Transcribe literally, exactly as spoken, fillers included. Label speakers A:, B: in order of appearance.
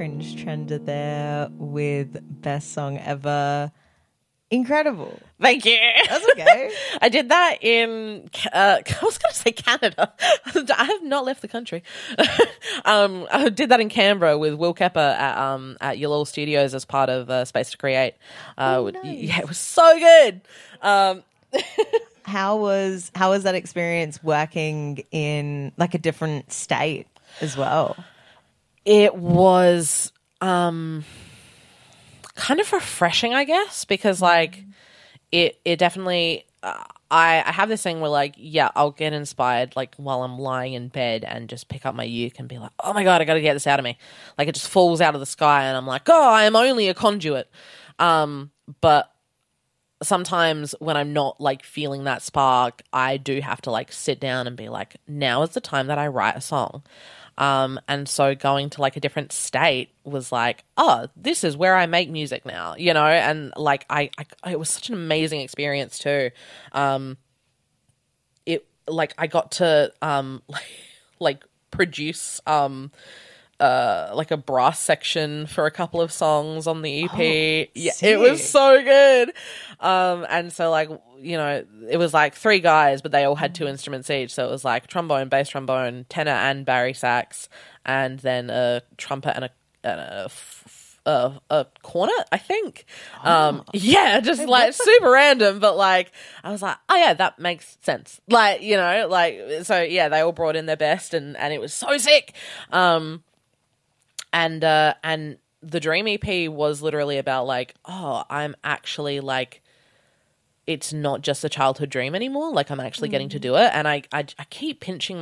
A: cringe trender there with best song ever. Incredible.
B: Thank you.
A: That's okay.
B: I did that in, uh, I was going to say Canada. I have not left the country. um, I did that in Canberra with Will Kepper at, um, at Your Little Studios as part of uh, Space to Create. Uh,
A: Oh, nice.
B: Yeah, it was so good. Um,
A: How was how was that experience working in like a different state as well?
B: it was um, kind of refreshing, I guess, because like it it definitely uh, I I have this thing where like yeah I'll get inspired like while I'm lying in bed and just pick up my uke and be like, oh my god, I got to get this out of me. Like it just falls out of the sky and I'm like, oh, I am only a conduit. Um, but sometimes when I'm not like feeling that spark, I do have to like sit down and be like, now is the time that I write a song. Um, and so going to like a different state was like, oh, this is where I make music now, you know? And like, I, I it was such an amazing experience too. Um, it like, I got to, um, like, like produce, um, Uh, like a brass section for a couple of songs on the E P.
A: Oh,
B: yeah, it was
A: sick.
B: so good. Um, and so like, you know, it was like three guys, but they all had two instruments each. So it was like trombone, bass trombone, tenor and bari sax, and then a trumpet and a, and a, f- a, a cornet, I think. Um, yeah, just like super random, but like, I was like, oh yeah, that makes sense. Like, you know, like, so yeah, they all brought in their best and, and it was so sick. Um, And uh, and the Dream E P was literally about like, oh, I'm actually like, it's not just a childhood dream anymore. Like I'm actually getting to do it, and I I, I keep pinching